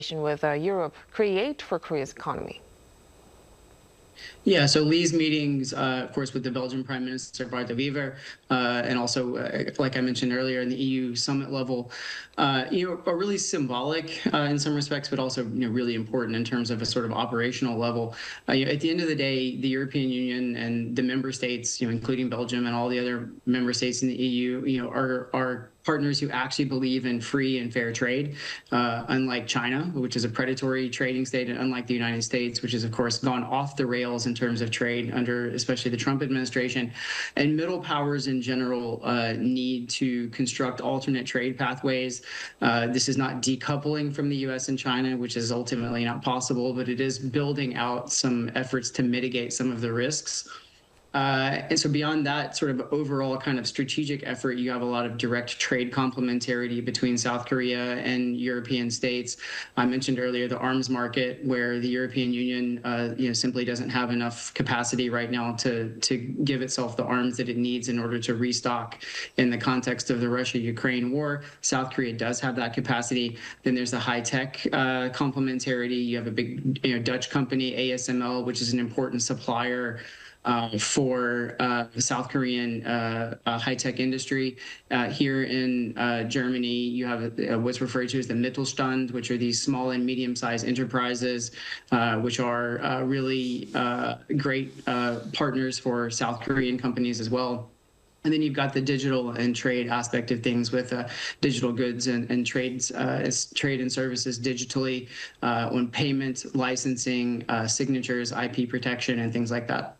with Europe create for Korea's economy? Yeah, so Lee's meetings, of course, with the Belgian Prime Minister Bart de Wever, and also, like I mentioned earlier, in the EU summit level, are really symbolic in some respects, but also really important in terms of a sort of operational level. At the end of the day, the European Union and the member states, including Belgium and all the other member states in the EU, are partners who actually believe in free and fair trade, unlike China, which is a predatory trading state, and unlike the United States, which has, of course, gone off the rails in terms of trade under especially the Trump administration. And middle powers in general need to construct alternate trade pathways. This is not decoupling from the US and China, which is ultimately not possible, but it is building out some efforts to mitigate some of the risks. And so beyond that sort of overall kind of strategic effort, you have a lot of direct trade complementarity between South Korea and European states. I mentioned earlier the arms market, where the European Union, simply doesn't have enough capacity right now to give itself the arms that it needs in order to restock in the context of the Russia-Ukraine war. South Korea does have that capacity. Then there's the high-tech complementarity. You have a big, Dutch company, ASML, which is an important supplier for the South Korean high-tech industry. Here in Germany, you have what's referred to as the Mittelstand, which are these small and medium-sized enterprises, which are really great partners for South Korean companies as well. And then you've got the digital and trade aspect of things with digital goods and trade and services digitally on payment, licensing, signatures, IP protection, and things like that.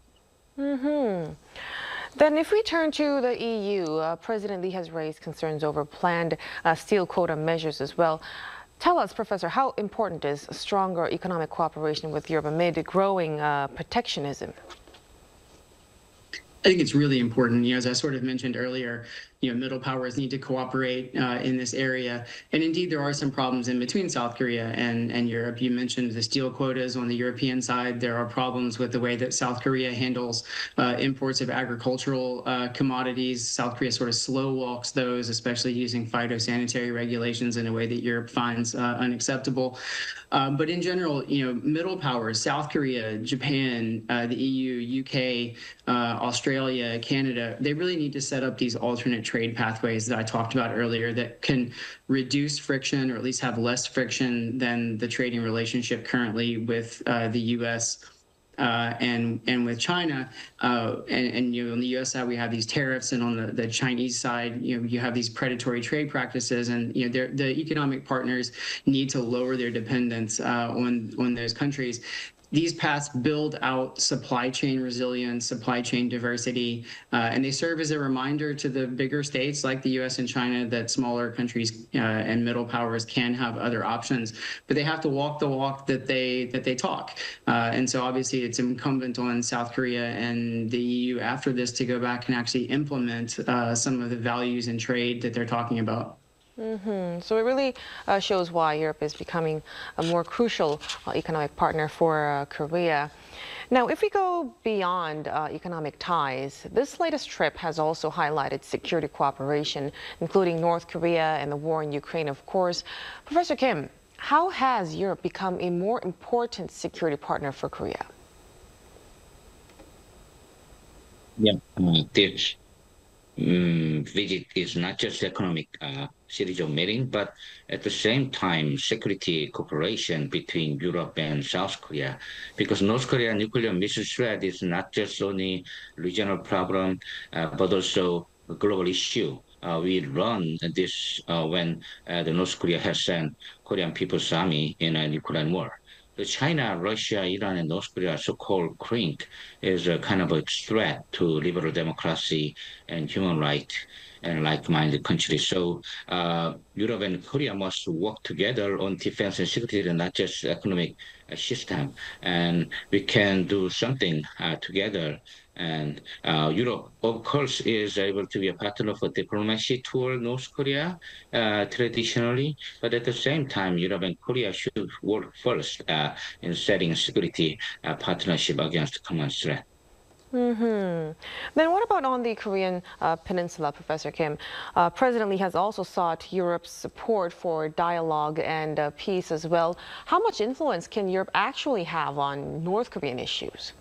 Then if we turn to the EU, President Lee has raised concerns over planned steel quota measures as well. Tell us, Professor, how important is stronger economic cooperation with Europe amid growing protectionism? I think it's really important. As I sort of mentioned earlier, middle powers need to cooperate in this area. And indeed, there are some problems in between South Korea and Europe. You mentioned the steel quotas on the European side. There are problems with the way that South Korea handles imports of agricultural commodities. South Korea sort of slow walks those, especially using phytosanitary regulations in a way that Europe finds unacceptable. But in general, middle powers, South Korea, Japan, the EU, UK, Australia, Canada, they really need to set up these alternate trade pathways that I talked about earlier that can reduce friction, or at least have less friction than the trading relationship currently with the US and with China. And on the US side, we have these tariffs, and on the Chinese side, you have these predatory trade practices, and the economic partners need to lower their dependence on those countries. These paths build out supply chain resilience, supply chain diversity, and they serve as a reminder to the bigger states like the US and China that smaller countries and middle powers can have other options, but they have to walk the walk that they talk. And so obviously it's incumbent on South Korea and the EU after this to go back and actually implement some of the values in trade that they're talking about. So it really shows why Europe is becoming a more crucial economic partner for Korea. Now, if we go beyond economic ties, this latest trip has also highlighted security cooperation, including North Korea and the war in Ukraine, of course. Professor Kim, how has Europe become a more important security partner for Korea? Yeah, this visit is not just economic series of meetings, but at the same time, security cooperation between Europe and South Korea. Because North Korea nuclear missile threat is not just only regional problem, but also a global issue. We learned this when the North Korea has sent Korean People's Army in a Ukraine war. The China, Russia, Iran, and North Korea, so-called CRINC, is a kind of a threat to liberal democracy and human rights and like-minded countries. So Europe and Korea must work together on defense and security and not just economic system. And we can do something together. And Europe, of course, is able to be a partner for diplomacy toward North Korea traditionally. But at the same time, Europe and Korea should work first in setting security partnership against common threat. Then what about on the Korean Peninsula, Professor Kim? President Lee has also sought Europe's support for dialogue and peace as well. How much influence can Europe actually have on North Korean issues?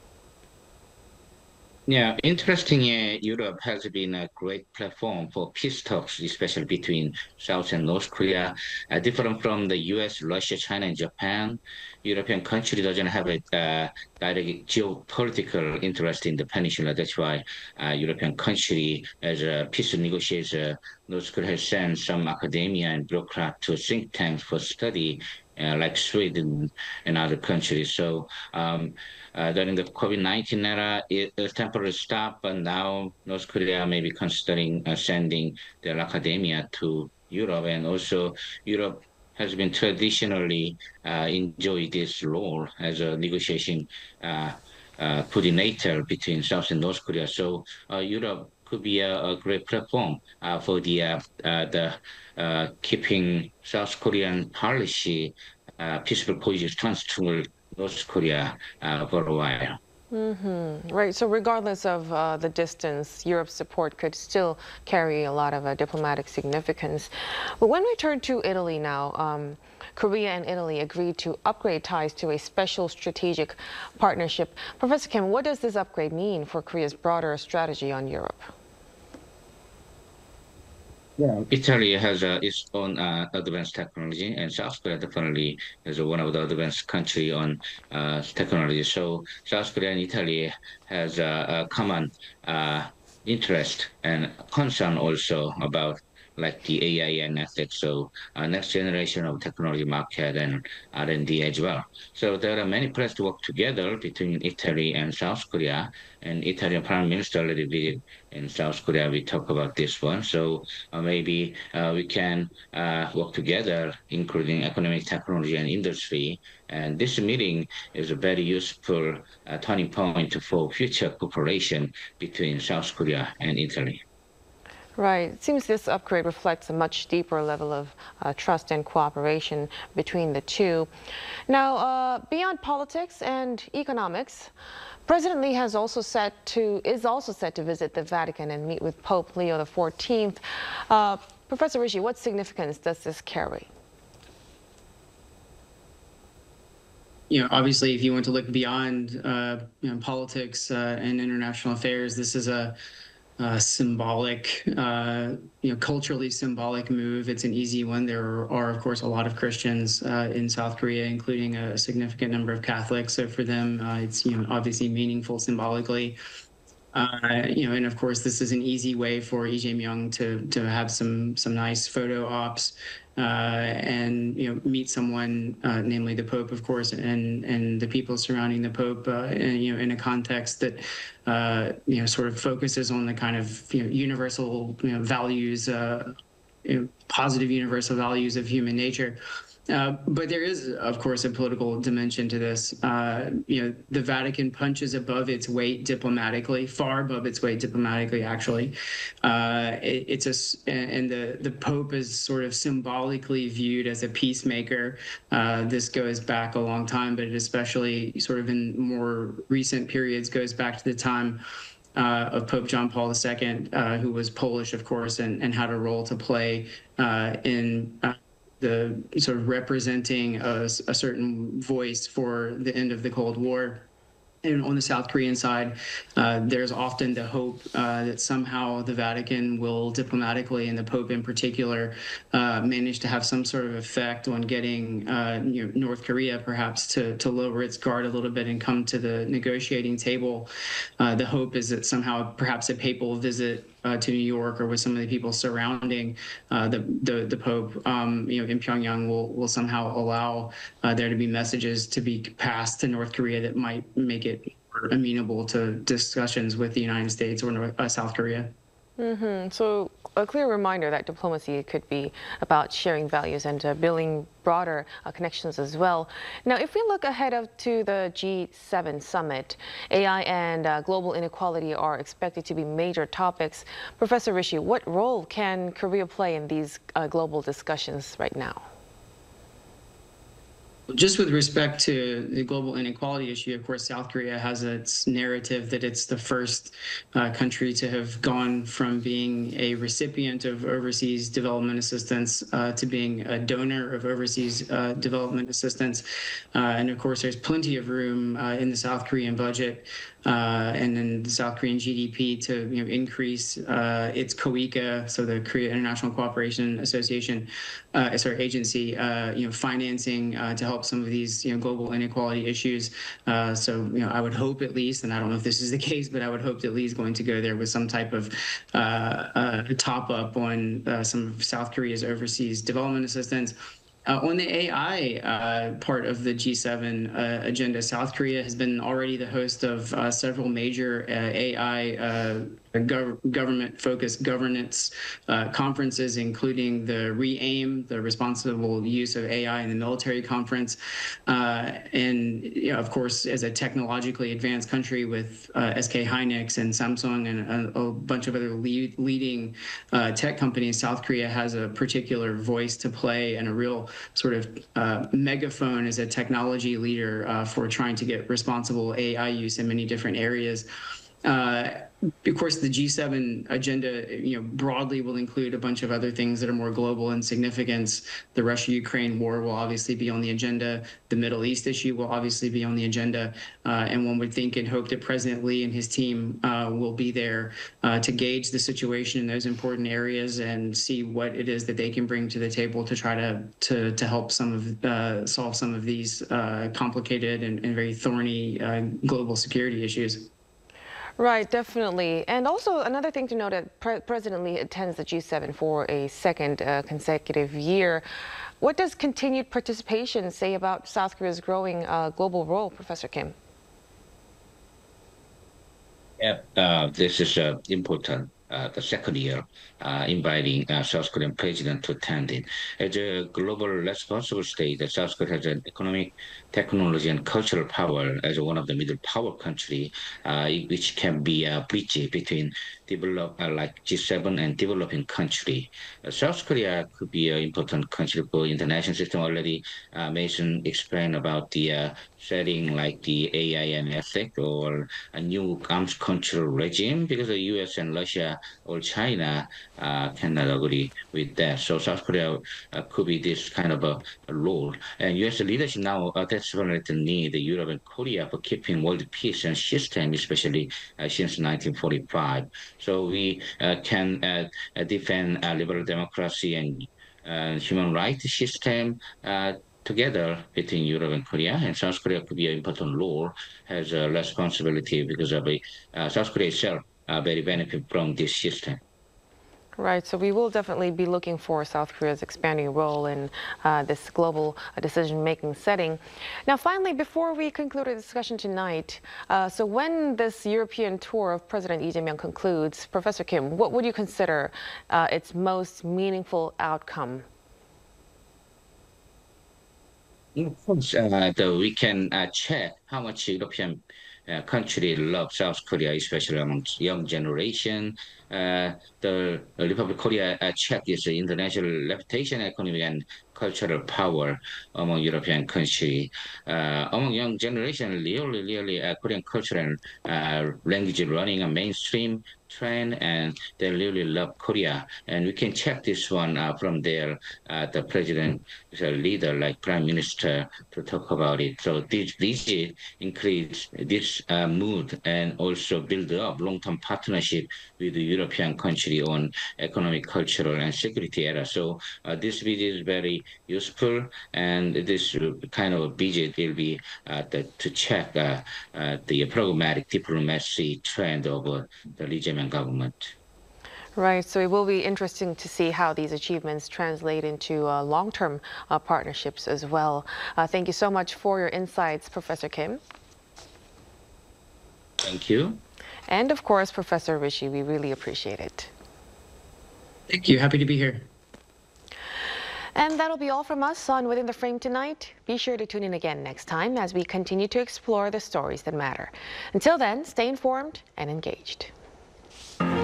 Yeah, interestingly, Europe has been a great platform for peace talks, especially between South and North Korea. Different from the US, Russia, China, and Japan, European country doesn't have a direct geopolitical interest in the peninsula. That's why European country, as a peace negotiator, North Korea has sent some academia and bureaucrat to think tanks for study, like Sweden and other countries. So during the COVID-19 era, it temporarily stopped, but now North Korea may be considering sending their academia to Europe, and also Europe has been traditionally enjoyed this role as a negotiation coordinator between South and North Korea. So Europe could be a great platform for the keeping South Korean policy peaceful coexistence to North Korea for a while. Right. So regardless of the distance, Europe's support could still carry a lot of diplomatic significance. But when we turn to Italy now, Korea and Italy agreed to upgrade ties to a special strategic partnership. Professor Kim, what does this upgrade mean for Korea's broader strategy on Europe? Yeah, Italy has its own advanced technology, and South Korea definitely is one of the advanced country on technology. So South Korea and Italy has a common interest and concern also about like the AI and ethics, so next generation of technology market and R&D as well. So there are many plans to work together between Italy and South Korea, and Italian Prime Minister already visited in South Korea. We talk about this one, so maybe we can work together, including economic, technology, and industry. And this meeting is a very useful turning point for future cooperation between South Korea and Italy. Right. It seems this upgrade reflects a much deeper level of trust and cooperation between the two. Now, beyond politics and economics, President Lee is also set to visit the Vatican and meet with Pope Leo XIV. Professor Rishi, what significance does this carry? Obviously, if you want to look beyond politics and international affairs, this is a symbolic, culturally symbolic move. It's an easy one. There are, of course, a lot of Christians in South Korea, including a significant number of Catholics. So for them, it's obviously meaningful symbolically. And of course, this is an easy way for Lee Jae-myung to have some nice photo ops and meet someone, namely the Pope, of course, and the people surrounding the Pope, in a context that sort of focuses on the kind of universal values, positive universal values of human nature. But there is, of course, a political dimension to this. The Vatican punches above its weight diplomatically, far above its weight diplomatically, actually. And the Pope is sort of symbolically viewed as a peacemaker. This goes back a long time, but it especially sort of in more recent periods goes back to the time of Pope John Paul II, who was Polish, of course, and had a role to play in the sort of representing a certain voice for the end of the Cold War. And on the South Korean side, there's often the hope that somehow the Vatican will diplomatically, and the Pope in particular, manage to have some sort of effect on getting North Korea perhaps to lower its guard a little bit and come to the negotiating table. The hope is that somehow perhaps a papal visit to New York or with some of the people surrounding the Pope, in Pyongyang will somehow allow there to be messages to be passed to North Korea that might make it more amenable to discussions with the United States or South Korea. So a clear reminder that diplomacy could be about sharing values and building broader connections as well. Now, if we look ahead to the G7 summit, AI and global inequality are expected to be major topics. Professor Rishi, what role can Korea play in these global discussions right now? Just with respect to the global inequality issue, of course, South Korea has its narrative that it's the first country to have gone from being a recipient of overseas development assistance to being a donor of overseas development assistance. And of course, there's plenty of room in the South Korean budget and then the South Korean GDP to increase its KOICA, so the Korea International Cooperation Association, agency, financing to help some of these global inequality issues. So I would hope at least, and I don't know if this is the case, but I would hope that Lee's going to go there with some type of top up on some of South Korea's overseas development assistance. On the AI part of the G7 agenda, South Korea has been already the host of several major AI government-focused governance conferences, including the RE-AIM, the Responsible Use of AI in the Military Conference. And of course, as a technologically advanced country with SK hynix and Samsung and a bunch of other leading tech companies, South Korea has a particular voice to play and a real sort of megaphone as a technology leader for trying to get responsible AI use in many different areas. Of course, the G7 agenda, broadly will include a bunch of other things that are more global in significance. The Russia-Ukraine war will obviously be on the agenda. The Middle East issue will obviously be on the agenda. And one would think and hope that President Lee and his team will be there to gauge the situation in those important areas and see what it is that they can bring to the table to try to help solve some of these complicated and very thorny global security issues. Right, definitely. And also another thing to note that President Lee attends the G7 for a second consecutive year. What does continued participation say about South Korea's growing global role, Professor Kim? Yeah, this is important. The second year, inviting South Korean president to attend it. As a global responsible state, South Korea has an economic, technology, and cultural power as one of the middle power country, which can be a bridge between like G7 and developing country. South Korea could be an important country for international system. Already, Mason explained about the setting like the AIM ethic or a new arms control regime because the U.S. and Russia or China cannot agree with that. So South Korea could be this kind of a role. And U.S. leadership now desperately need Europe and Korea for keeping world peace and system, especially since 1945. So we can defend liberal democracy and human rights system together between Europe and Korea, and South Korea could be an important role, has a responsibility because of South Korea itself very benefit from this system. Right, so we will definitely be looking for South Korea's expanding role in this global decision-making setting. Now, finally, before we conclude our discussion tonight, so when this European tour of President Lee Jae-myung concludes, Professor Kim, what would you consider its most meaningful outcome? Of course, we can check how much European country love South Korea, especially amongst young generation. The Republic of Korea check its international reputation, economic and cultural power among European country. Among young generation, really, Korean culture and language running a mainstream trend, and they really love Korea. And we can check this one from there. The president is a leader like prime minister to talk about it. So this increase this mood and also build up long-term partnership with the European country on economic, cultural, and security area. So this visit is very useful, and this kind of visit will be to check the pragmatic diplomacy trend of the Lee Jae-myung government. Right, so it will be interesting to see how these achievements translate into long-term partnerships as well. Thank you so much for your insights, Professor Kim. Thank you. And of course, Professor Rishi, we really appreciate it. Thank you. Happy to be here. And that'll be all from us on Within the Frame tonight. Be sure to tune in again next time as we continue to explore the stories that matter. Until then, stay informed and engaged.